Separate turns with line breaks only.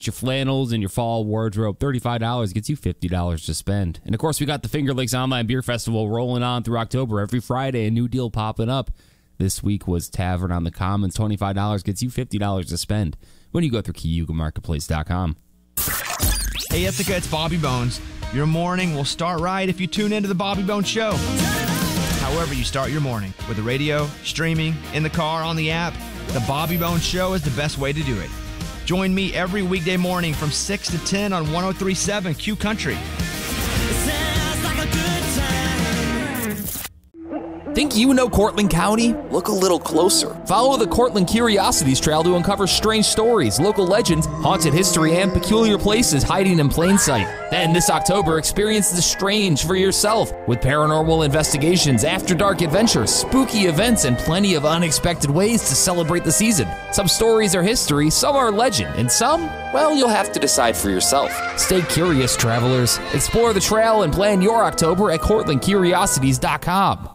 Your flannels and your fall wardrobe. $35 gets you $50 to spend. And, of course, we got the Finger Lakes Online Beer Festival rolling on through October. Every Friday, a new deal popping up. This week was Tavern on the Commons. $25 gets you $50 to spend when you go through CayugaMarketplace.com.
Hey, Ithaca, it's Bobby Bones. Your morning will start right if you tune into the Bobby Bones Show. However you start your morning, with the radio, streaming, in the car, on the app, the Bobby Bones Show is the best way to do it. Join me every weekday morning from 6 to 10 on 103.7 Q Country.
Think you know Cortland County? Look a little closer. Follow the Cortland Curiosities Trail to uncover strange stories, local legends, haunted history, and peculiar places hiding in plain sight. Then this October, experience the strange for yourself with paranormal investigations, after-dark adventures, spooky events, and plenty of unexpected ways to celebrate the season. Some stories are history, some are legend, and some, well, you'll have to decide for yourself. Stay curious, travelers. Explore the trail and plan your October at CortlandCuriosities.com.